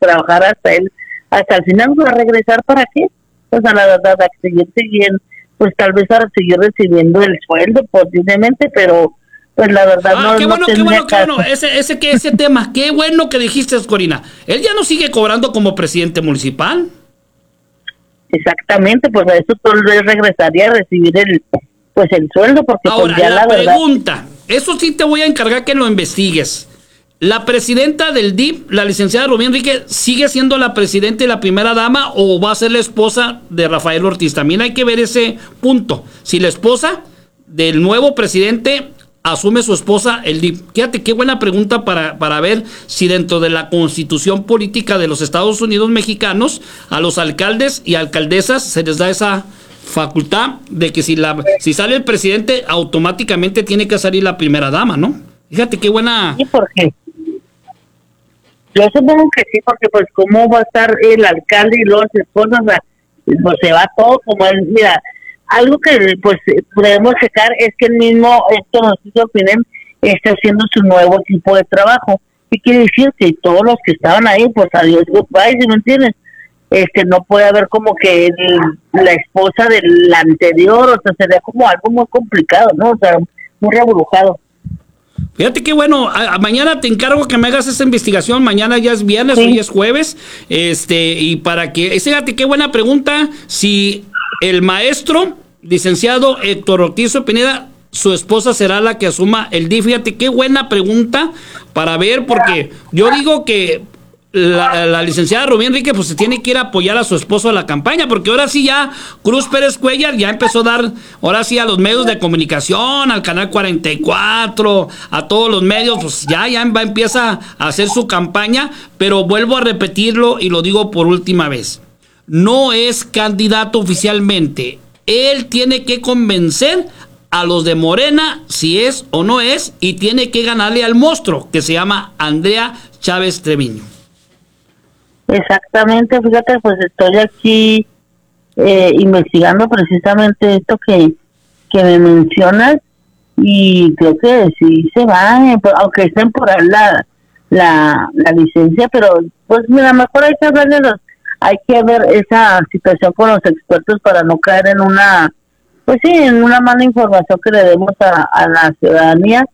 trabajar hasta el final, ¿va a regresar para qué? Pues a la verdad, a seguir siguiendo, pues tal vez a seguir recibiendo el sueldo posiblemente, pero pues la verdad qué bueno, no qué bueno, qué caso. bueno, ese tema, qué bueno que dijiste, Corina. Él ya no sigue cobrando como presidente municipal. Exactamente, pues a eso tal vez regresaría a recibir el sueldo, porque Ahora, pues ya la la verdad. pregunta, eso sí te voy a encargar que lo investigues. ¿La presidenta del DIF, la licenciada Rubí Enrique, sigue siendo la presidenta y la primera dama o va a ser la esposa de Rafael Ortiz? También hay que ver ese punto. Si la esposa del nuevo presidente asume su esposa el DIF. Fíjate qué buena pregunta para ver si dentro de la constitución política de los Estados Unidos mexicanos a los alcaldes y alcaldesas se les da esa facultad de que si sale el presidente automáticamente tiene que salir la primera dama, ¿no? Fíjate qué buena. Sí, porque yo supongo que sí, porque pues cómo va a estar el alcalde y los esposos, o sea, pues se va todo como él. Mira, algo que pues podemos checar es que el mismo Héctor Pinem está haciendo su nuevo tipo de trabajo. ¿Qué quiere decir? Que todos los que estaban ahí, pues adiós, goodbye, ¿sí me entiendes? No puede haber como que la esposa del anterior, o sea, sería como algo muy complicado, ¿no? O sea, muy reburujado. Fíjate qué bueno, mañana te encargo que me hagas esa investigación, mañana ya es viernes, Sí. Hoy es jueves, y para que, fíjate qué buena pregunta, si el maestro, licenciado Héctor Ortiz Pineda, su esposa será la que asuma el DIF. Fíjate qué buena pregunta para ver, porque yo digo que la licenciada Rubí Enrique pues se tiene que ir a apoyar a su esposo a la campaña, porque ahora sí ya Cruz Pérez Cuellar ya empezó a dar, ahora sí a los medios de comunicación, al Canal 44, a todos los medios, pues ya empieza a hacer su campaña, pero vuelvo a repetirlo y lo digo por última vez, no es candidato oficialmente, él tiene que convencer a los de Morena si es o no es, y tiene que ganarle al monstruo que se llama Andrea Chávez Treviño. Exactamente, fíjate, pues estoy aquí investigando precisamente esto que me mencionas, y creo que sí se va, aunque es temporal la licencia, pero pues mira, mejor hay que ver esa situación con los expertos para no caer en pues sí, en una mala información que le demos a la ciudadanía,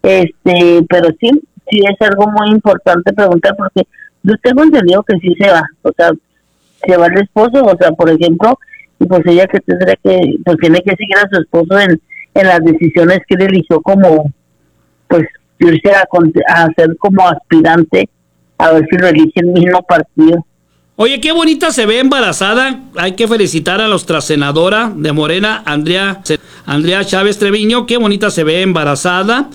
pero sí es algo muy importante preguntar, porque yo tengo entendido que sí se va, o sea, se va el esposo, o sea, por ejemplo, y pues ella que tendrá que, pues tiene que seguir a su esposo en las decisiones que él eligió como, pues, irse a ser como aspirante, a ver si lo elige el mismo partido. Oye, qué bonita se ve embarazada. Hay que felicitar a nuestra senadora de Morena, Andrea Chávez Treviño. Qué bonita se ve embarazada.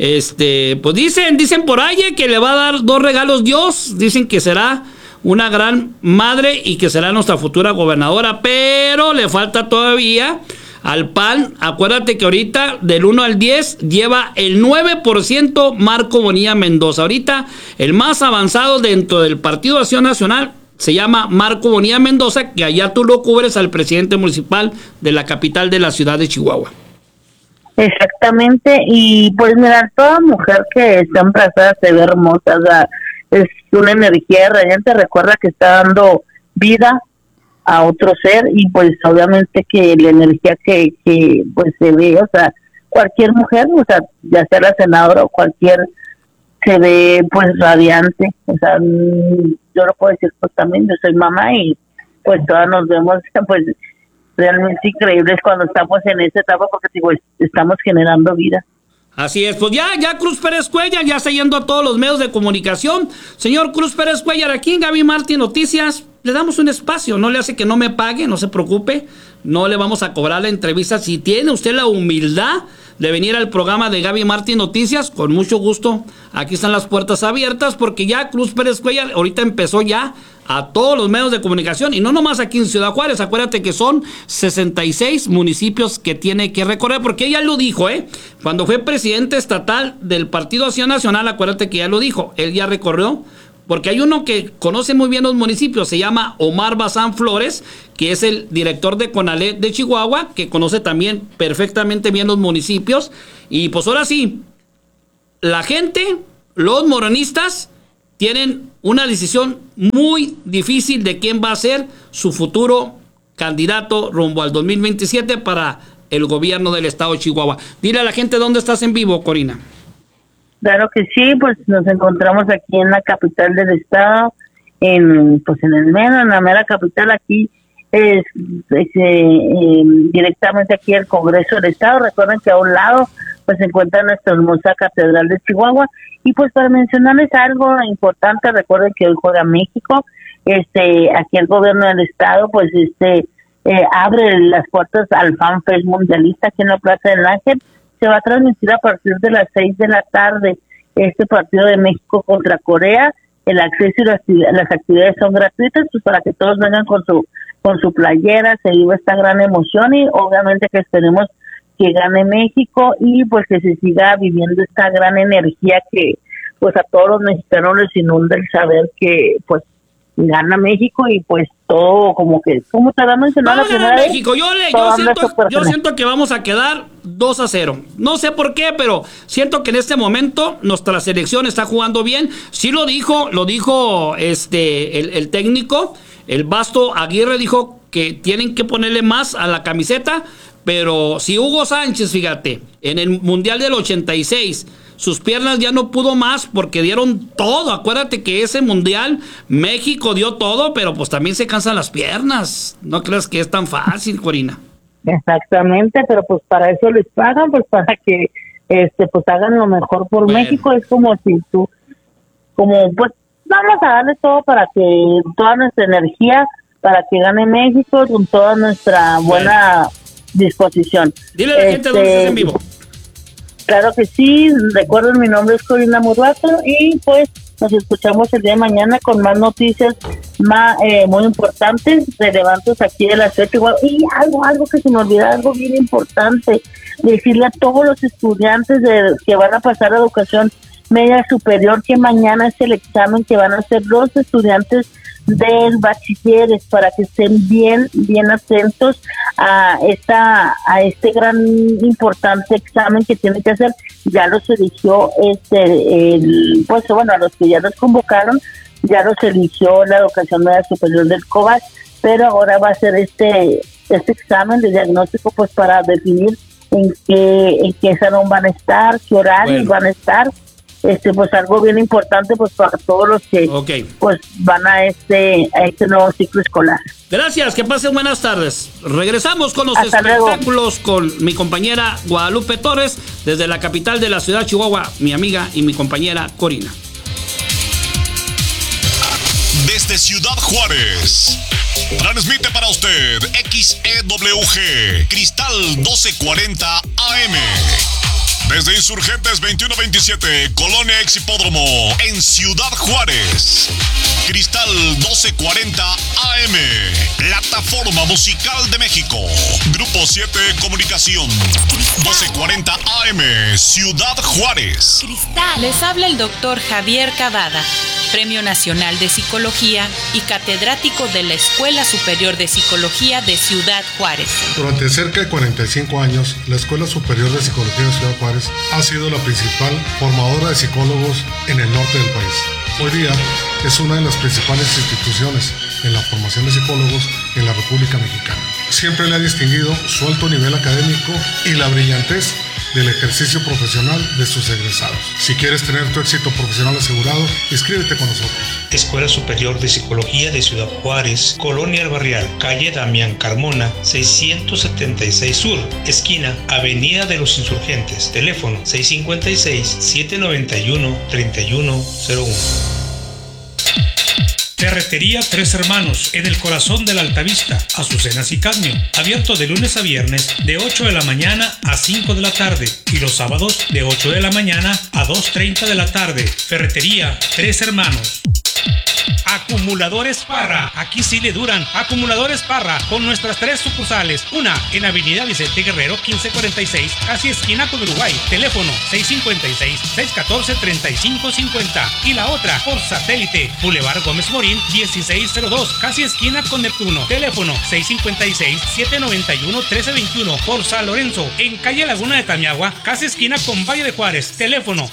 Pues dicen por ahí que le va a dar 2 regalos Dios. Dicen que será una gran madre y que será nuestra futura gobernadora. Pero le falta todavía al PAN. Acuérdate que ahorita del 1 al 10 lleva el 9% Marco Bonilla Mendoza. Ahorita el más avanzado dentro del Partido Acción Nacional se llama Marco Bonilla Mendoza, que allá tú lo cubres al presidente municipal de la capital de la ciudad de Chihuahua. Exactamente, y pues mira, toda mujer que está embarazada se ve hermosa, o sea, es una energía radiante, recuerda que está dando vida a otro ser, y pues obviamente que la energía que pues se ve, o sea, cualquier mujer, o sea, ya sea la senadora o cualquier, se ve pues radiante, o sea, yo lo puedo decir, pues también yo soy mamá y pues todas nos vemos pues realmente increíbles cuando estamos en esa etapa, porque digo, estamos generando vida. Así es, pues ya Cruz Pérez Cuellar ya está yendo a todos los medios de comunicación. Señor Cruz Pérez Cuellar, aquí en Gaby Martín Noticias le damos un espacio, no le hace que no me pague, no se preocupe, no le vamos a cobrar la entrevista. Si tiene usted la humildad de venir al programa de Gaby Martín Noticias, con mucho gusto, aquí están las puertas abiertas, porque ya Cruz Pérez Cuellar ahorita empezó ya a todos los medios de comunicación, y no nomás aquí en Ciudad Juárez. Acuérdate que son 66 municipios que tiene que recorrer, porque ella lo dijo, cuando fue presidente estatal del Partido Acción Nacional, acuérdate que ya lo dijo, él ya recorrió, porque hay uno que conoce muy bien los municipios, se llama Omar Bazán Flores, que es el director de CONALEP de Chihuahua, que conoce también perfectamente bien los municipios, y pues ahora sí, la gente, los morenistas, tienen una decisión muy difícil de quién va a ser su futuro candidato rumbo al 2027 para el gobierno del estado de Chihuahua. Dile a la gente dónde estás en vivo, Corina. Claro que sí, pues nos encontramos aquí en la capital del estado, en la mera capital. Aquí es directamente aquí el Congreso del Estado. Recuerden que a un lado pues se encuentra nuestra hermosa Catedral de Chihuahua. Y pues para mencionarles algo importante, recuerden que hoy juega México. Aquí el gobierno del estado pues abre las puertas al Fan Fest mundialista aquí en la Plaza del Ángel. Se va a transmitir a partir de las 6 de la tarde este partido de México contra Corea. El acceso y las actividades son gratuitas, pues para que todos vengan con su playera, se vive esta gran emoción y obviamente que esperemos que gane México y pues que se siga viviendo esta gran energía que pues a todos los mexicanos les inunda el saber que pues gana México y pues todo como te va a mencionar la primera vez. México, yo siento que vamos a quedar 2-0. No sé por qué, pero siento que en este momento nuestra selección está jugando bien. Sí lo dijo el técnico, el Basto Aguirre dijo que tienen que ponerle más a la camiseta, pero si Hugo Sánchez, fíjate, en el Mundial del 86 sus piernas ya no pudo más porque dieron todo. Acuérdate que ese mundial México dio todo, pero pues también se cansan las piernas. No creas que es tan fácil, Corina. Exactamente, pero pues para eso les pagan, pues para que pues hagan lo mejor por México. Es como si pues vamos a darle todo para que toda nuestra energía, para que gane México con toda nuestra buena disposición. Dile a la gente dónde estás en vivo. Claro que sí, recuerden, mi nombre es Corina Murbato y pues nos escuchamos el día de mañana con más noticias muy importantes, relevantes aquí de la ciudad de Chihuahua. Y algo que se me olvida, algo bien importante, decirle a todos los estudiantes que van a pasar a educación media superior que mañana es el examen que van a hacer los estudiantes del bachilleres, para que estén bien atentos a este gran importante examen que tienen que hacer. Ya los eligió a los que ya los convocaron, ya los eligió la educación media superior del COBAS, pero ahora va a ser este examen de diagnóstico pues para definir en qué salón van a estar, qué horarios van a estar. Pues algo bien importante pues para todos los que pues van a este nuevo ciclo escolar. Gracias, que pasen buenas tardes. Regresamos con los espectáculos con mi compañera Guadalupe Torres desde la capital de la ciudad de Chihuahua, mi amiga y mi compañera Corina. Desde Ciudad Juárez transmite para usted XEWG Cristal 1240 AM. Desde Insurgentes 2127, Colonia Ex Hipódromo, en Ciudad Juárez. Cristal 1240 AM, Plataforma Musical de México. Grupo 7 Comunicación, 1240 AM, Ciudad Juárez. Cristal. Les habla el doctor Javier Cavada, Premio Nacional de Psicología y catedrático de la Escuela Superior de Psicología de Ciudad Juárez. Durante cerca de 45 años, la Escuela Superior de Psicología de Ciudad Juárez ha sido la principal formadora de psicólogos en el norte del país. Hoy día es una de las principales instituciones en la formación de psicólogos en la República Mexicana. Siempre le ha distinguido su alto nivel académico y la brillantez del ejercicio profesional de sus egresados. Si quieres tener tu éxito profesional asegurado, inscríbete con nosotros. Escuela Superior de Psicología de Ciudad Juárez, Colonia El Barrial, calle Damián Carmona, 676 Sur, esquina Avenida de los Insurgentes, teléfono 656-791-3101. Ferretería Tres Hermanos, en el corazón de la Altavista, Azucenas y Cadmio. Abierto de lunes a viernes, de 8 de la mañana a 5 de la tarde. Y los sábados, de 8 de la mañana a 2:30 de la tarde. Ferretería Tres Hermanos. Acumuladores Parra. Aquí sí le duran. Acumuladores Parra, con nuestras 3 sucursales. Una en Avenida Vicente Guerrero 1546, casi esquina con Uruguay. Teléfono 656-614-3550. Y la otra por satélite, Boulevard Gómez Morín 1602, casi esquina con Neptuno. Teléfono 656-791-1321. Por San Lorenzo, en calle Laguna de Tamiagua, casi esquina con Valle de Juárez. Teléfono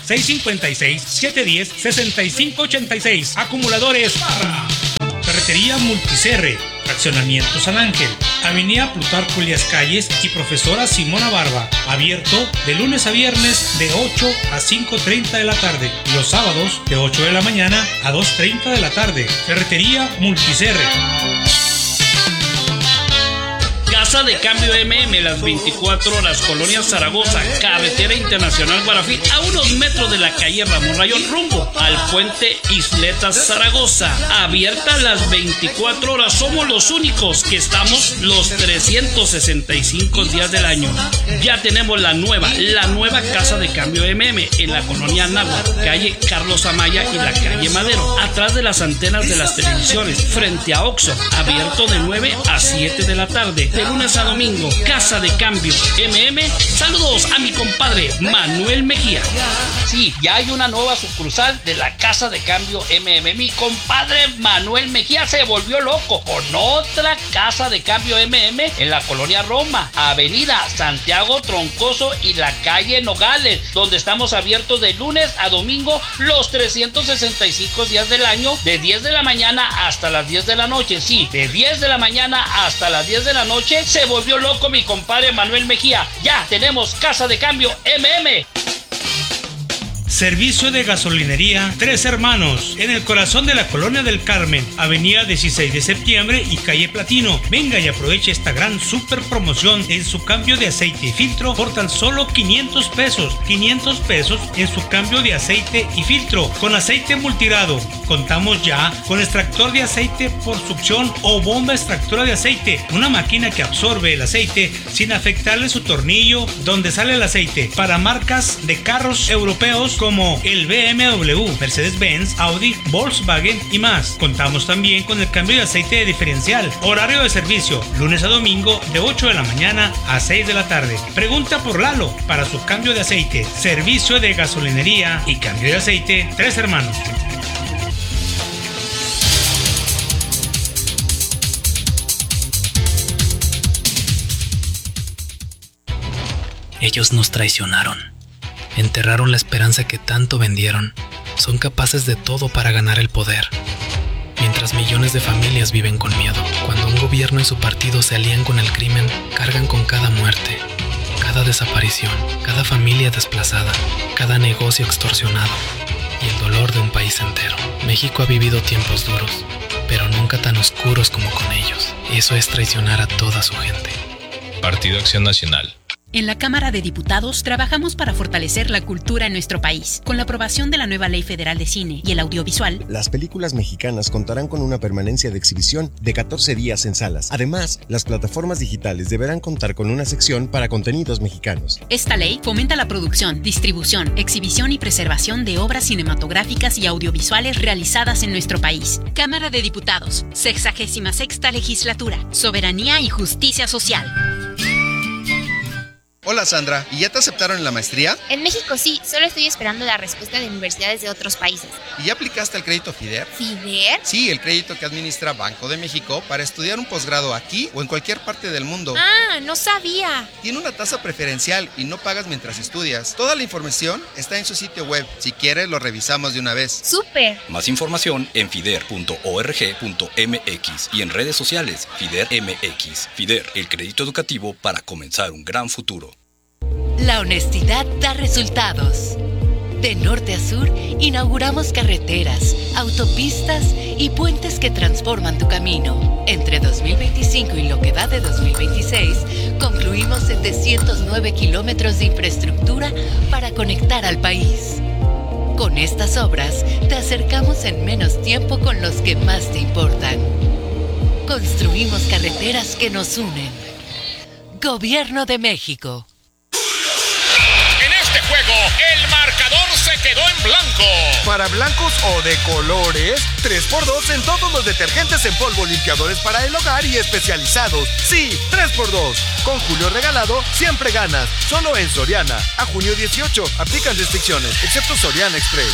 656-710-6586. Acumuladores Parra. Ferretería Multicerre, Fraccionamiento San Ángel, Avenida Plutarco Elías Calles y Profesora Simona Barba. Abierto de lunes a viernes de 8 a 5:30 de la tarde. Y los sábados de 8 de la mañana a 2:30 de la tarde. Ferretería Multicerre. Casa de Cambio MM, las 24 horas, Colonia Zaragoza, Carretera Internacional Guarafí, a unos metros de la calle Ramón Rayón, rumbo al puente Isletas Zaragoza. Abierta las 24 horas, somos los únicos que estamos los 365 días del año. Ya tenemos la nueva Casa de Cambio MM en la Colonia Anáhuac, calle Carlos Amaya y la calle Madero, atrás de las antenas de las televisiones, frente a Oxxo, abierto de 9 a 7 de la tarde. De lunes a domingo, Casa de Cambio MM. Saludos a mi compadre Manuel Mejía. Sí, ya hay una nueva sucursal de la Casa de Cambio MM. Mi compadre Manuel Mejía se volvió loco con otra Casa de Cambio MM en la Colonia Roma, Avenida Santiago Troncoso y la calle Nogales, donde estamos abiertos de lunes a domingo los 365 días del año, de 10 de la mañana hasta las 10 de la noche. Sí, de 10 de la mañana hasta las 10 de la noche. Se volvió loco mi compadre Manuel Mejía. Ya tenemos Casa de Cambio MM. Servicio de gasolinería Tres Hermanos, en el corazón de la Colonia del Carmen, Avenida 16 de Septiembre y calle Platino. Venga y aproveche esta gran super promoción en su cambio de aceite y filtro por tan solo 500 pesos. 500 pesos en su cambio de aceite y filtro con aceite multirado. Contamos ya con extractor de aceite por succión o bomba extractora de aceite, una máquina que absorbe el aceite sin afectarle su tornillo donde sale el aceite, para marcas de carros europeos como el BMW, Mercedes-Benz, Audi, Volkswagen y más. Contamos también con el cambio de aceite de diferencial. Horario de servicio, lunes a domingo de 8 de la mañana a 6 de la tarde. Pregunta por Lalo para su cambio de aceite. Servicio de gasolinería y cambio de aceite Tres Hermanos. Ellos nos traicionaron. Enterraron la esperanza que tanto vendieron. Son capaces de todo para ganar el poder. Mientras millones de familias viven con miedo. Cuando un gobierno y su partido se alían con el crimen, cargan con cada muerte, cada desaparición, cada familia desplazada, cada negocio extorsionado y el dolor de un país entero. México ha vivido tiempos duros, pero nunca tan oscuros como con ellos. Eso es traicionar a toda su gente. Partido Acción Nacional. En la Cámara de Diputados trabajamos para fortalecer la cultura en nuestro país. Con la aprobación de la nueva Ley Federal de Cine y el Audiovisual, las películas mexicanas contarán con una permanencia de exhibición de 14 días en salas. Además, las plataformas digitales deberán contar con una sección para contenidos mexicanos. Esta ley fomenta la producción, distribución, exhibición y preservación de obras cinematográficas y audiovisuales realizadas en nuestro país. Cámara de Diputados, 66ª Legislatura, Soberanía y Justicia Social. Hola Sandra, ¿y ya te aceptaron en la maestría? En México sí, solo estoy esperando la respuesta de universidades de otros países. ¿Y ya aplicaste al crédito FIDER? ¿FIDER? Sí, el crédito que administra Banco de México para estudiar un posgrado aquí o en cualquier parte del mundo. Ah, no sabía. Tiene una tasa preferencial y no pagas mientras estudias. Toda la información está en su sitio web. Si quieres, lo revisamos de una vez. ¡Súper! Más información en fider.org.mx y en redes sociales FIDER MX. FIDER, el crédito educativo para comenzar un gran futuro. La honestidad da resultados. De norte a sur, inauguramos carreteras, autopistas y puentes que transforman tu camino. Entre 2025 y lo que va de 2026, concluimos 709 kilómetros de infraestructura para conectar al país. Con estas obras, te acercamos en menos tiempo con los que más te importan. Construimos carreteras que nos unen. Gobierno de México. Juego, el marcador se quedó en blanco. blanco. Para blancos o de colores, 3x2 en todos los detergentes en polvo, limpiadores para el hogar y especializados. Sí, 3x2. Con Julio regalado, siempre ganas. Solo en Soriana. A junio 18. Aplican restricciones, excepto Soriana Express.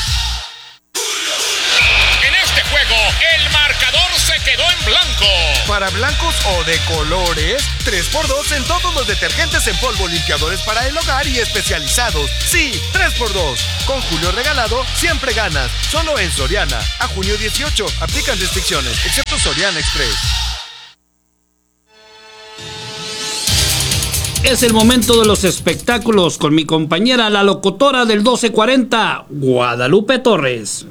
En este juego, el marcador se quedó en blanco. Para blancos o de colores, 3x2 en todos los detergentes en polvo, limpiadores para el hogar y especializados. Sí, 3x2. Con Julio regalado, siempre ganas. Solo en Soriana. A junio 18. Aplican restricciones, excepto Soriana Express. Es el momento de los espectáculos con mi compañera, la locutora del 1240, Guadalupe Torres.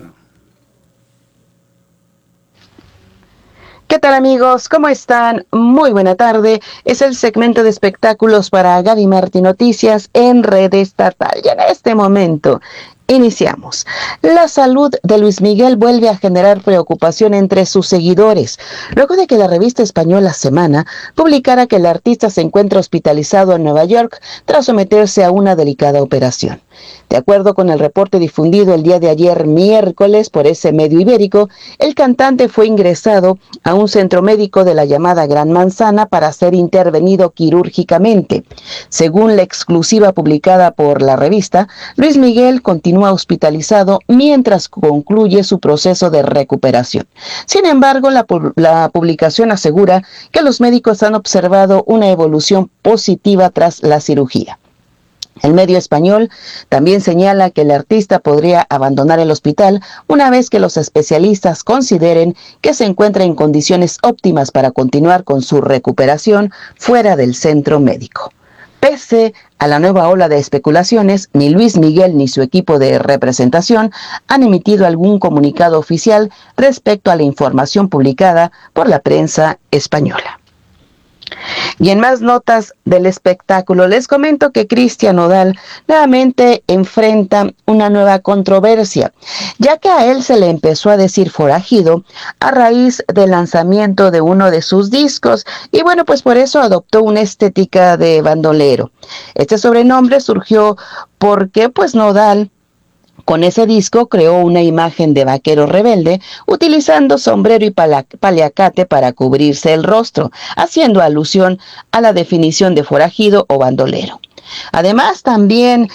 ¿Qué tal, amigos? ¿Cómo están? Muy buena tarde. Es el segmento de espectáculos para Gaby Martí Noticias en Red Estatal. Y en este momento iniciamos. La salud de Luis Miguel vuelve a generar preocupación entre sus seguidores, luego de que la revista española Semana publicara que el artista se encuentra hospitalizado en Nueva York tras someterse a una delicada operación. De acuerdo con el reporte difundido el día de ayer miércoles por ese medio ibérico, el cantante fue ingresado a un centro médico de la llamada Gran Manzana para ser intervenido quirúrgicamente. Según la exclusiva publicada por la revista, Luis Miguel continúa hospitalizado mientras concluye su proceso de recuperación. Sin embargo, la publicación asegura que los médicos han observado una evolución positiva tras la cirugía. El medio español también señala que el artista podría abandonar el hospital una vez que los especialistas consideren que se encuentra en condiciones óptimas para continuar con su recuperación fuera del centro médico. Pese a la nueva ola de especulaciones, ni Luis Miguel ni su equipo de representación han emitido algún comunicado oficial respecto a la información publicada por la prensa española. Y en más notas del espectáculo, les comento que Cristian Nodal nuevamente enfrenta una nueva controversia, ya que a él se le empezó a decir forajido a raíz del lanzamiento de uno de sus discos, y bueno, pues por eso adoptó una estética de bandolero. Este sobrenombre surgió porque pues Nodal con ese disco creó una imagen de vaquero rebelde, utilizando sombrero y paliacate para cubrirse el rostro, haciendo alusión a la definición de forajido o bandolero. Además, también,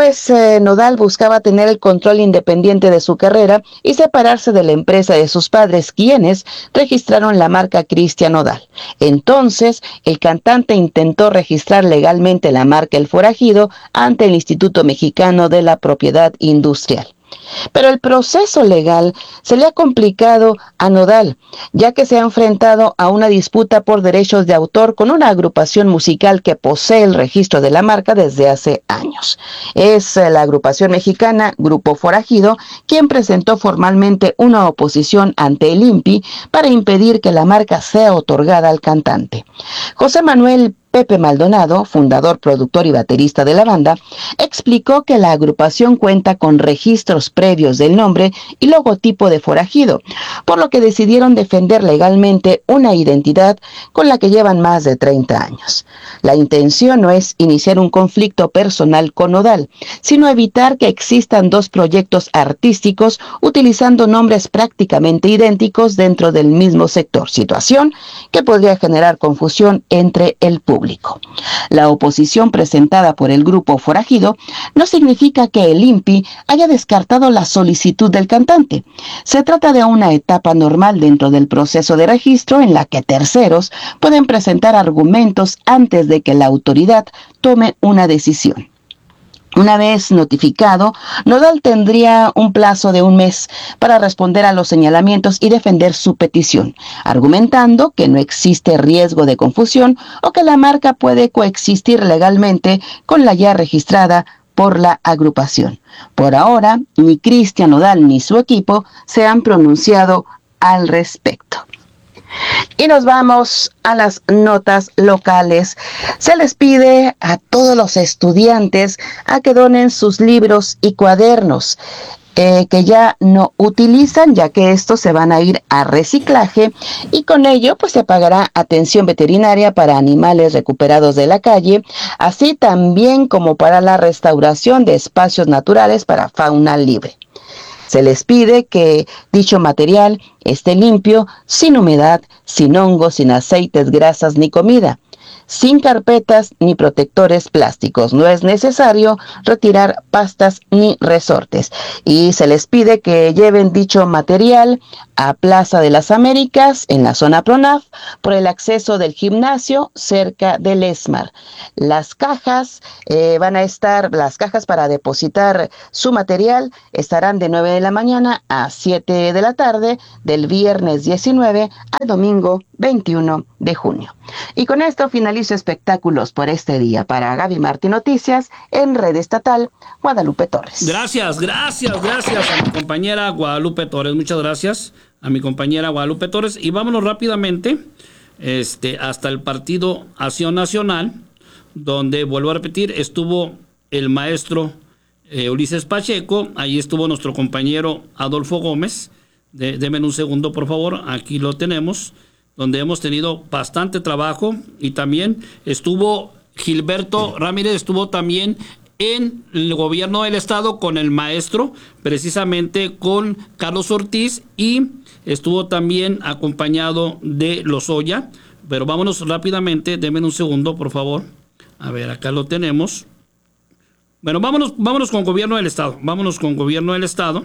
Nodal buscaba tener el control independiente de su carrera y separarse de la empresa de sus padres, quienes registraron la marca Cristian Nodal. Entonces, el cantante intentó registrar legalmente la marca El Forajido ante el Instituto Mexicano de la Propiedad Industrial. Pero el proceso legal se le ha complicado a Nodal, ya que se ha enfrentado a una disputa por derechos de autor con una agrupación musical que posee el registro de la marca desde hace años. Es la agrupación mexicana Grupo Forajido quien presentó formalmente una oposición ante el INPI para impedir que la marca sea otorgada al cantante. José Manuel Pepe Maldonado, fundador, productor y baterista de la banda, explicó que la agrupación cuenta con registros previos del nombre y logotipo de Forajido, por lo que decidieron defender legalmente una identidad con la que llevan más de 30 años. La intención no es iniciar un conflicto personal con Nodal, sino evitar que existan dos proyectos artísticos utilizando nombres prácticamente idénticos dentro del mismo sector, situación que podría generar confusión entre el público. La oposición presentada por el grupo Forajido no significa que el INPI haya descartado la solicitud del cantante. Se trata de una etapa normal dentro del proceso de registro en la que terceros pueden presentar argumentos antes de que la autoridad tome una decisión. Una vez notificado, Nodal tendría un plazo de un mes para responder a los señalamientos y defender su petición, argumentando que no existe riesgo de confusión o que la marca puede coexistir legalmente con la ya registrada por la agrupación. Por ahora, ni Cristian Nodal ni su equipo se han pronunciado al respecto. Y nos vamos a las notas locales. Se les pide a todos los estudiantes a que donen sus libros y cuadernos que ya no utilizan, ya que estos se van a ir a reciclaje y con ello se pagará atención veterinaria para animales recuperados de la calle, así también como para la restauración de espacios naturales para fauna libre. Se les pide que dicho material esté limpio, sin humedad, sin hongos, sin aceites, grasas ni comida, sin carpetas ni protectores plásticos. No es necesario retirar pastas ni resortes. Y se les pide que lleven dicho material a Plaza de las Américas, en la zona PRONAF, por el acceso del gimnasio cerca del ESMAR. Las cajas las cajas para depositar su material estarán de 9 de la mañana a 7 de la tarde, del viernes 19 al domingo 21 de junio. Y con esto finalizo espectáculos por este día. Para Gaby Martín Noticias, en Red Estatal, Guadalupe Torres. Gracias a mi compañera Guadalupe Torres. Muchas gracias a mi compañera Guadalupe Torres. Y vámonos rápidamente hasta el Partido Acción Nacional, donde, vuelvo a repetir, estuvo el maestro Ulises Pacheco. Ahí estuvo nuestro compañero Adolfo Gómez. Denme un segundo, por favor. Aquí lo tenemos, donde hemos tenido bastante trabajo. Y también estuvo Gilberto Ramírez, estuvo también en el gobierno del estado con el maestro, precisamente con Carlos Ortiz, y estuvo también acompañado de Lozoya. Pero vámonos rápidamente, denme un segundo, por favor. A ver, acá lo tenemos. Bueno, vámonos con gobierno del estado. Vámonos con gobierno del estado,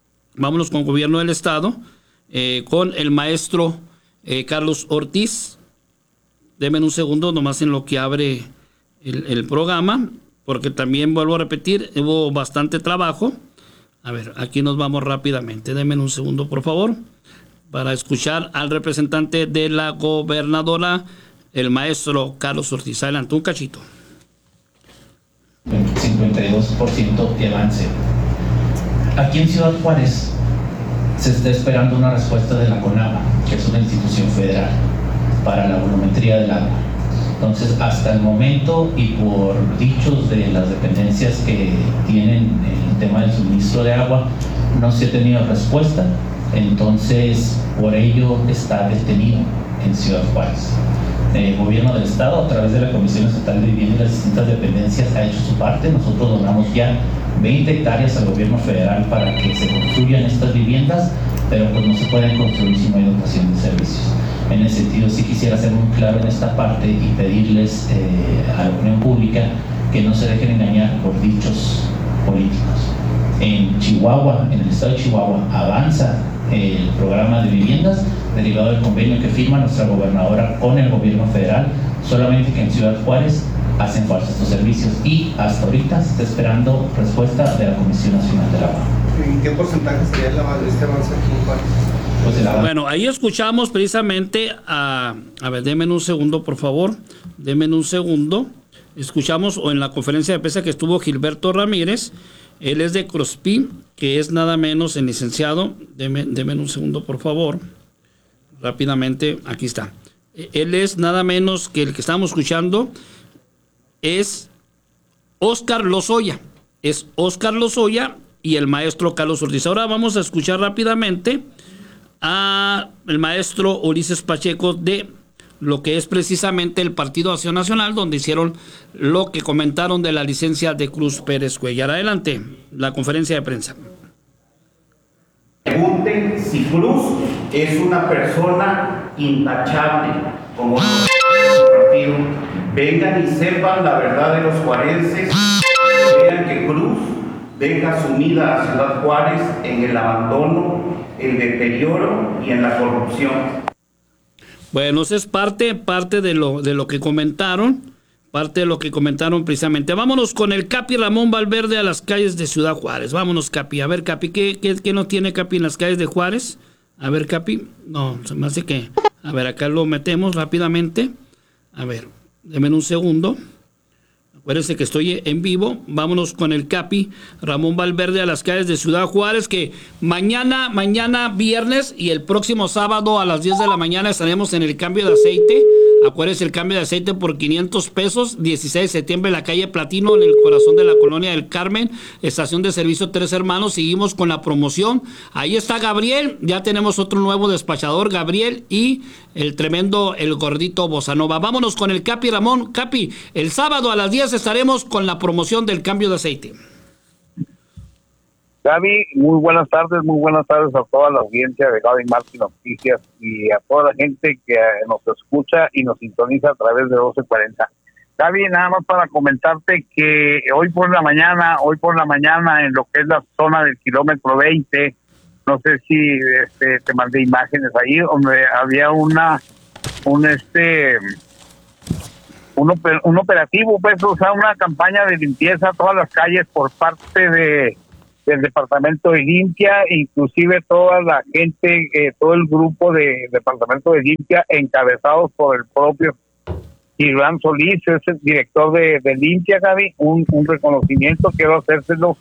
con el maestro Carlos Ortiz. Denme un segundo, nomás en lo que abre el programa, porque también, vuelvo a repetir, hubo bastante trabajo. A ver, aquí nos vamos rápidamente. Denme un segundo, por favor, para escuchar al representante de la gobernadora, el maestro Carlos Ortiz. Adelante, un cachito. 52% de avance. Aquí en Ciudad Juárez se está esperando una respuesta de la CONAGUA, que es una institución federal, para la volumetría del agua. Entonces, hasta el momento, y por dichos de las dependencias que tienen el tema del suministro de agua, no se ha tenido respuesta. Entonces, por ello está detenido en Ciudad Juárez. El gobierno del estado, a través de la Comisión Estatal de Vivienda y las distintas dependencias, ha hecho su parte. Nosotros donamos ya 20 hectáreas al gobierno federal para que se construyan estas viviendas, pero pues no se pueden construir si no hay dotación de servicios. En ese sentido, sí quisiera ser muy claro en esta parte y pedirles a la opinión pública que no se dejen engañar por dichos políticos. En Chihuahua, en el estado de Chihuahua, avanza el programa de viviendas derivado del convenio que firma nuestra gobernadora con el gobierno federal, solamente que en Ciudad Juárez hacen falta estos servicios y hasta ahorita se está esperando respuesta de la Comisión Nacional del Agua. ¿En qué porcentaje sería este avance aquí en Juárez? Pues bueno, ahí escuchamos precisamente a ver, denme un segundo, por favor, denme un segundo. Escuchamos en la conferencia de prensa que estuvo Gilberto Ramírez. Él es de Crosby, que es nada menos el licenciado. Deme un segundo, por favor. Rápidamente, aquí está. Él es nada menos que el que estamos escuchando es Óscar Lozoya. Es Óscar Lozoya y el maestro Carlos Ortiz. Ahora vamos a escuchar rápidamente a el maestro Ulises Pacheco de lo que es precisamente el Partido Acción Nacional, donde hicieron lo que comentaron de la licencia de Cruz Pérez Cuellar. Adelante, la conferencia de prensa. Pregunten si Cruz es una persona intachable, como el partido. Vengan y sepan la verdad de los juarenses. Vean que Cruz deja sumida a Ciudad Juárez en el abandono, el deterioro y en la corrupción. Bueno, eso es parte de lo que comentaron, precisamente. Vámonos con el Capi Ramón Valverde a las calles de Ciudad Juárez. Vámonos, Capi. A ver, Capi, ¿qué no tiene Capi en las calles de Juárez? A ver, Capi. No, se me hace que... A ver, acá lo metemos rápidamente. A ver, denme un segundo. Acuérdense que estoy en vivo. Vámonos con el Capi Ramón Valverde a las calles de Ciudad Juárez, que mañana viernes y el próximo sábado a las 10 de la mañana estaremos en el cambio de aceite. Acuérdense, el cambio de aceite por 500 pesos, 16 de septiembre, en la calle Platino, en el corazón de la colonia del Carmen, estación de servicio Tres Hermanos. Seguimos con la promoción. Ahí está Gabriel, ya tenemos otro nuevo despachador, Gabriel, y el gordito Bosanova. Vámonos con el Capi Ramón. Capi, el sábado a las 10 estaremos con la promoción del cambio de aceite. Gaby, muy buenas tardes a toda la audiencia de Gaby Martín Noticias y a toda la gente que nos escucha y nos sintoniza a través de 1240. Gaby, nada más para comentarte que hoy por la mañana en lo que es la zona del kilómetro 20, no sé si te mandé imágenes ahí, donde había un operativo, pues, o sea, una campaña de limpieza a todas las calles por parte del Departamento de Limpia, inclusive toda la gente, todo el grupo de Departamento de Limpia, encabezados por el propio Gibran Solís, es el director de Limpia, Gaby. Un reconocimiento quiero hacérselo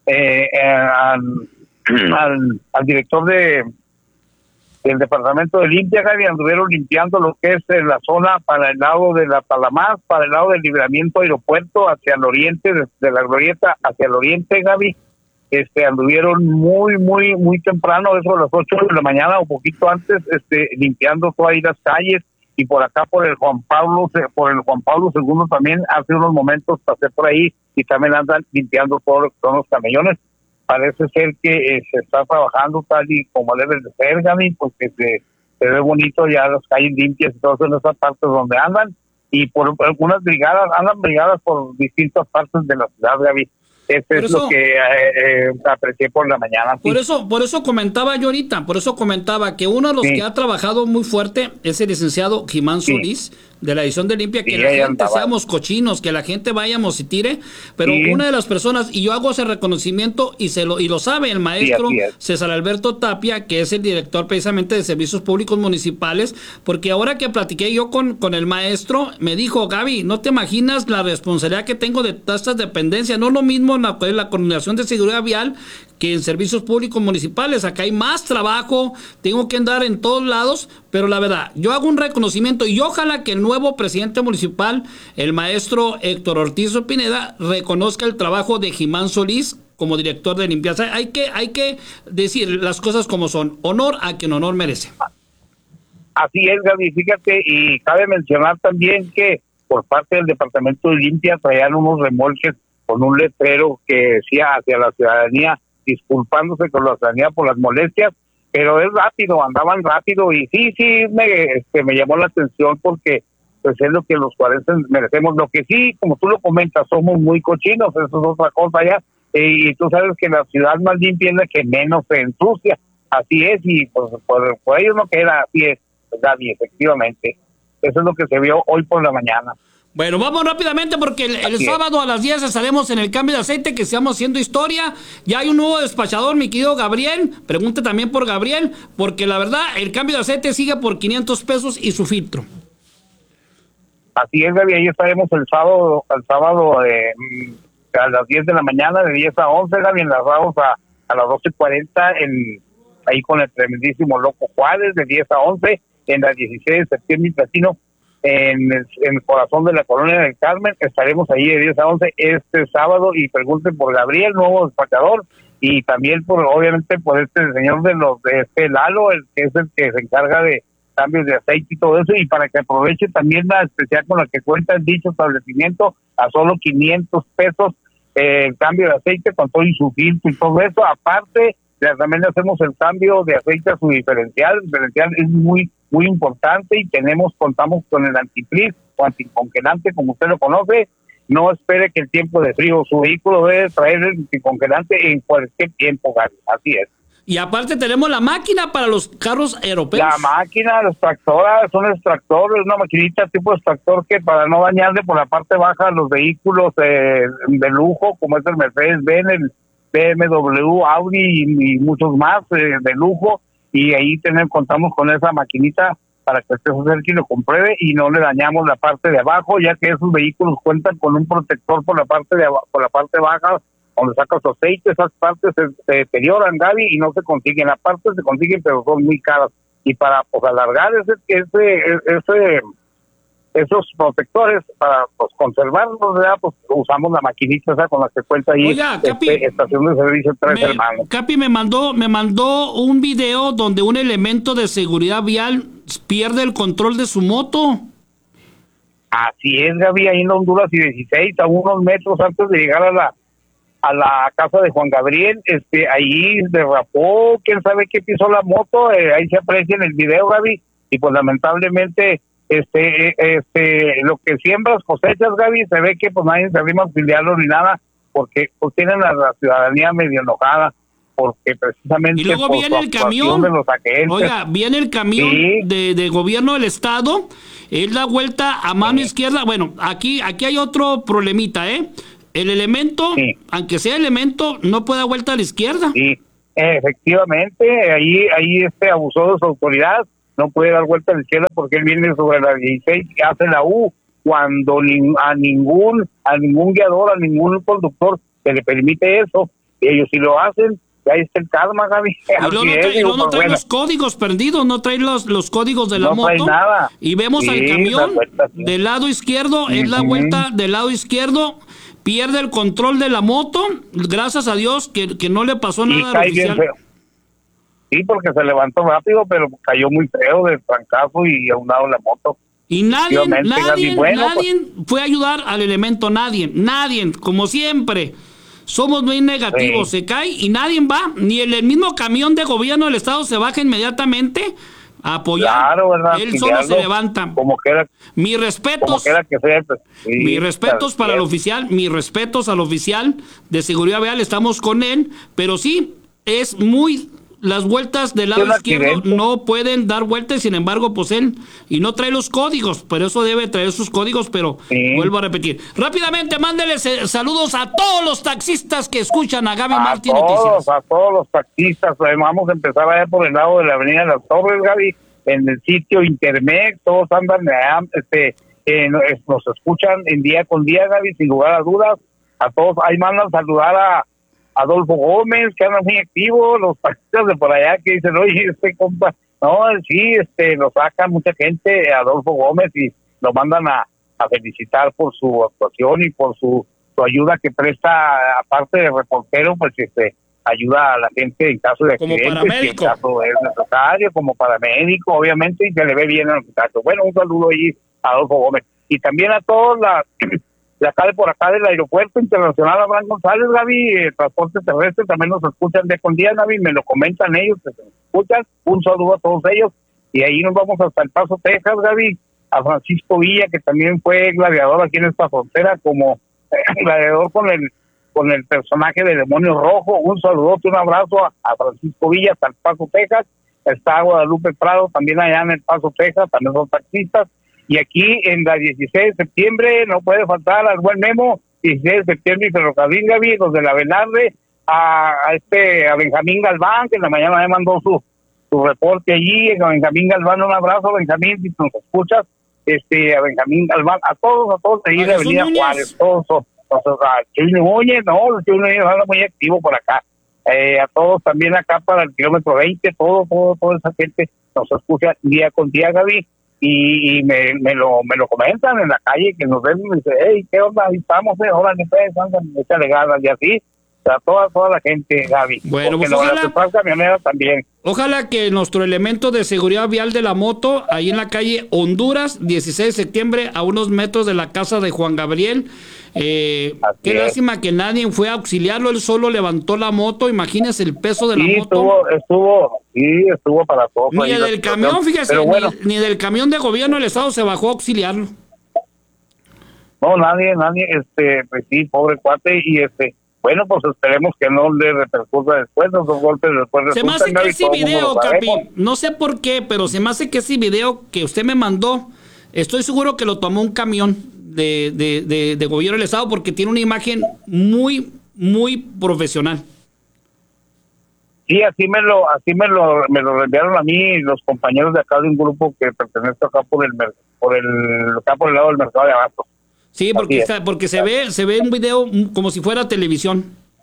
al director del Departamento de Limpia, Gaby. Anduvieron limpiando lo que es la zona para el lado de la Palamás, para el lado del Libramiento Aeropuerto, hacia el oriente, desde la glorieta hacia el oriente, Gaby. Anduvieron muy temprano, eso a las 8 de la mañana o poquito antes, limpiando todas ahí las calles, y por acá por el Juan Pablo II también hace unos momentos pasé por ahí y también andan limpiando todos los camellones. Parece ser que se está trabajando tal y como debe de ser, Gaby, porque se ve bonito ya las calles limpias y todo eso en esas partes donde andan, y por algunas andan brigadas por distintas partes de la ciudad, Gaby. Es lo que aprecié por la mañana. Sí. Por eso comentaba yo ahorita, que uno de los que ha trabajado muy fuerte es el licenciado Gibran Solís, de la edición de Limpia, que la gente seamos cochinos, que la gente vayamos y tire, pero una de las personas, y yo hago ese reconocimiento y lo sabe el maestro César Alberto Tapia, que es el director precisamente de Servicios Públicos Municipales, porque ahora que platiqué yo con el maestro, me dijo: Gaby, no te imaginas la responsabilidad que tengo de todas estas dependencias, no es lo mismo en la coordinación de seguridad vial que en servicios públicos municipales. Acá hay más trabajo, tengo que andar en todos lados, pero la verdad, yo hago un reconocimiento y ojalá que el nuevo presidente municipal, el maestro Héctor Ortiz Pineda, reconozca el trabajo de Gibran Solís como director de limpieza. Hay que decir las cosas como son, honor a quien honor merece. Así es, Gaby, fíjate, y cabe mencionar también que por parte del Departamento de Limpia traían unos remolques con un letrero que decía hacia la ciudadanía, disculpándose con la ciudadanía por las molestias, pero andaban rápido, y sí me llamó la atención, porque pues es lo que los juarenses merecemos. Lo que sí, como tú lo comentas, somos muy cochinos, eso es otra cosa ya, y tú sabes que la ciudad más limpia es la que menos se ensucia, así es, y pues por ello no queda, así es, Gaby, efectivamente, eso es lo que se vio hoy por la mañana. Bueno, vamos rápidamente porque el sábado a las 10 estaremos en el cambio de aceite, que estamos haciendo historia. Ya hay un nuevo despachador, mi querido Gabriel. Pregunte también por Gabriel, porque la verdad, el cambio de aceite sigue por 500 pesos y su filtro. Así es, Gaby, ahí estaremos el sábado a las 10 de la mañana, de 10 a 11, Gaby, enlazados a las 12:40, ahí con el tremendísimo Loco Juárez, de 10 a 11, en la 16 de septiembre y Platino, en el corazón de la Colonia del Carmen. Estaremos ahí de 10 a 11 este sábado, y pregunten por Gabriel, nuevo despachador, y también obviamente por señor de Lalo, el que es el que se encarga de cambios de aceite y todo eso, y para que aproveche también la especial con la que cuenta el dicho establecimiento, a solo 500 pesos el cambio de aceite con todo y su filtro y todo eso. Aparte, también hacemos el cambio de aceite a su diferencial. El diferencial es muy importante, y contamos con el antifreeze o anticongelante, como usted lo conoce. No espere que el tiempo de frío, su vehículo debe traer el anticongelante en cualquier tiempo, Gaby. Así es. Y aparte tenemos la máquina para los carros europeos. La máquina, los tractores, son extractores, una maquinita tipo extractor que para no dañarle por la parte baja los vehículos de lujo, como es el Mercedes-Benz, el BMW, Audi y muchos más de lujo, y ahí contamos con esa maquinita para que usted se acerque y lo compruebe, y no le dañamos la parte de abajo, ya que esos vehículos cuentan con un protector por la parte baja, donde saca su aceite. Esas partes se deterioran, Gaby, y no se consiguen. Las partes se consiguen, pero son muy caras, y para alargar esos protectores, para conservarlos, ¿verdad? Pues usamos la maquinita esa con la que cuenta ahí. Oiga, Capi, estación de servicio Tres Hermanos. Capi me mandó un video donde un elemento de seguridad vial pierde el control de su moto. Así es, Gaby, ahí en Honduras y 16, a unos metros antes de llegar a a la casa de Juan Gabriel, ahí derrapó, quién sabe qué pisó la moto, ahí se aprecia en el video, Gaby, y pues lamentablemente lo que siembras cosechas, Gaby, se ve que pues nadie se arrima a auxiliarlo ni nada, porque pues tienen a la ciudadanía medio enojada, porque precisamente y luego por viene el camión, oiga, viene el camión de gobierno del estado, él da vuelta a mano izquierda. Bueno, aquí hay otro problemita, el elemento, aunque sea elemento, no puede dar vuelta a la izquierda. Sí, efectivamente, ahí abusó de su autoridad, no puede dar vuelta a la izquierda porque él viene sobre la 16 y hace la U, cuando a ningún guiador, a ningún conductor se le permite eso. Ellos sí lo hacen, ahí está el karma, Gaby. Y luego no trae los códigos perdidos, no trae los códigos de la moto. No trae nada. Y vemos al camión del lado izquierdo, él da vuelta del lado izquierdo, pierde el control de la moto, gracias a Dios que no le pasó nada al oficial. Sí, porque se levantó rápido, pero cayó muy feo del trancazo y a un lado la moto. Y nadie fue a ayudar al elemento, nadie, como siempre. Somos muy negativos, se cae y nadie va, ni el mismo camión de gobierno del estado se baja inmediatamente a apoyar. Claro, ¿verdad? Él solo se levanta. Como quiera. Mis respetos. Mis respetos para el oficial, mis respetos al oficial de seguridad vial, estamos con él, pero sí, las vueltas del lado izquierdo no pueden dar vueltas, sin embargo, pues él, y no trae los códigos, pero eso debe traer sus códigos, pero vuelvo a repetir. Rápidamente, mándeles saludos a todos los taxistas que escuchan a Gaby Martín Noticias. A todos los taxistas, vamos a empezar allá por el lado de la avenida de las Torres, Gaby, en el sitio Intermex, todos andan, nos escuchan en día con día, Gaby, sin lugar a dudas, a todos, ahí mandan saludar a Adolfo Gómez, que anda muy activo, los taxistas de por allá que dicen, oye, compa, no, sí, lo saca mucha gente, Adolfo Gómez, y lo mandan a felicitar por su actuación y por su ayuda que presta, aparte de reportero, pues ayuda a la gente en caso de accidentes, si en caso es necesario, como paramédico, obviamente, y se le ve bien al muchacho. Bueno, un saludo ahí a Adolfo Gómez. Y también a todos de acá por acá del Aeropuerto Internacional Abraham González, Gaby, transporte terrestre, también nos escuchan día con día, Gaby, me lo comentan ellos, que se escuchan, un saludo a todos ellos, y ahí nos vamos hasta El Paso, Texas, Gaby, a Francisco Villa, que también fue gladiador aquí en esta frontera, como gladiador con el personaje de Demonio Rojo, un saludote, un abrazo a Francisco Villa, hasta El Paso, Texas, está Guadalupe Prado, también allá en El Paso, Texas, también son taxistas. Y aquí en la 16 de septiembre no puede faltar al buen Memo, 16 de septiembre y Ferrocarril, Gaby, los de la Velarde, a Benjamín Galván, que en la mañana me mandó su reporte allí, a Benjamín Galván, un abrazo, Benjamín, si nos escuchas, a Benjamín Galván, a todos ahí de Avenida Juárez, todos, a Chuy Núñez, el Chuy Núñez anda muy activo por acá, a todos también acá para el kilómetro 20, toda esa gente nos escucha día con día, Gaby. Y me lo comentan en la calle, que nos ven y me dicen, hey, ¿qué onda? Ahí estamos, ahora ni ustedes andan, échale ganas, y así, o sea, toda la gente, Gaby. Bueno, porque pues las camioneras también. Ojalá que nuestro elemento de seguridad vial de la moto, ahí en la calle Honduras, 16 de septiembre, a unos metros de la casa de Juan Gabriel, qué lástima que nadie fue a auxiliarlo, él solo levantó la moto, imagínese el peso de la moto. Estuvo para todo. Ni del camión, fíjese, bueno, ni del camión de gobierno del estado se bajó a auxiliarlo. No, nadie, pues sí, pobre cuate, y bueno, pues esperemos que no le repercuta después, los dos golpes después. Se me hace que ese video, Capi, no sé por qué, pero se me hace que ese video que usted me mandó, estoy seguro que lo tomó un camión de gobierno del estado, porque tiene una imagen muy, muy profesional. Sí, así me lo enviaron a mí los compañeros de acá de un grupo que pertenece acá por el lado del mercado de abasto. Sí, porque se ve un video como si fuera televisión.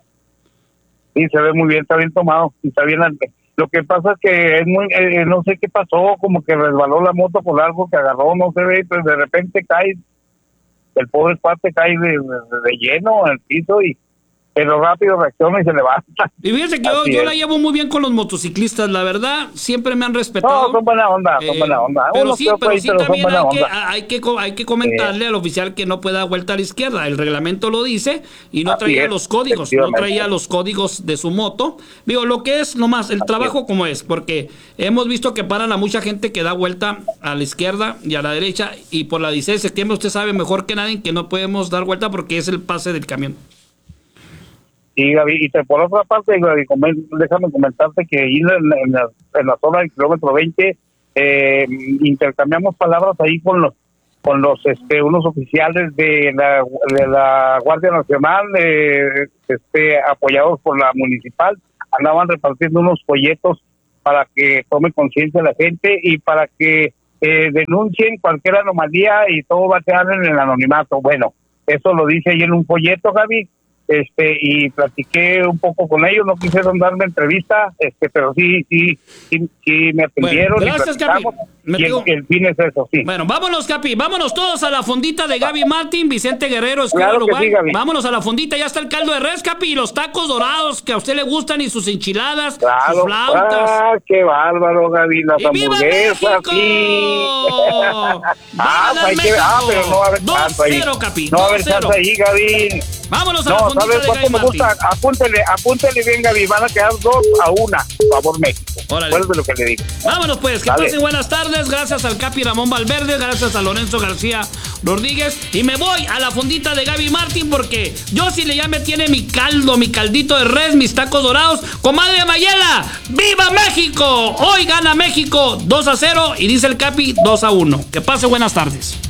Sí, se ve muy bien, está bien tomado, está bien. Lo que pasa es que es muy, no sé qué pasó, como que resbaló la moto por algo que agarró, no se ve, pues de repente cae, el pobre cuate cae de lleno al piso y pero rápido reacciona y se levanta. Y fíjense que yo la llevo muy bien con los motociclistas, la verdad, siempre me han respetado. No, son buena onda, son buena onda. Pero sí también hay que comentarle al oficial que no pueda dar vuelta a la izquierda. El reglamento lo dice y no traía los códigos, de su moto. Digo, lo que es nomás el trabajo como es, porque hemos visto que paran a mucha gente que da vuelta a la izquierda y a la derecha, y por la 16 de septiembre usted sabe mejor que nadie que no podemos dar vuelta porque es el pase del camión. Sí, Gaby, y por otra parte, Gaby, déjame comentarte que ahí en la zona del kilómetro 20 intercambiamos palabras ahí con los unos oficiales de la Guardia Nacional, apoyados por la municipal. Andaban repartiendo unos folletos para que tome conciencia la gente y para que denuncien cualquier anomalía, y todo va a quedar en el anonimato. Bueno, eso lo dice ahí en un folleto, Gaby. Y platiqué un poco con ellos, no quisieron darme entrevista, pero sí me atendieron. Bueno, gracias, Capi. Y el fin es eso, sí. Bueno, vámonos, Capi, vámonos todos a la fondita de Gaby Martín, Vicente Guerrero, claro que sí, Gaby. Vámonos a la fondita, ya está el caldo de res, Capi, y los tacos dorados que a usted le gustan, y sus enchiladas, sus flautas. Qué bárbaro, Gaby, las hamburguesas, sí. Pero no va a haber chance ahí. 2-0, Capi. No va a haber chance ahí, Gaby. Vámonos a la fondita de Gaby Martín. Apúntele bien, Gaby, van a quedar 2-1, favor México. Recuerde lo que le digo. Vámonos pues, que pasen buenas tardes, gracias al Capi Ramón Valverde, gracias a Lorenzo García Rodríguez, y me voy a la fondita de Gaby Martín porque yo sí ya me tiene mi caldito de res, mis tacos dorados. Comadre Mayela, ¡viva México! Hoy gana México 2-0 y dice el Capi 2-1. Que pase buenas tardes.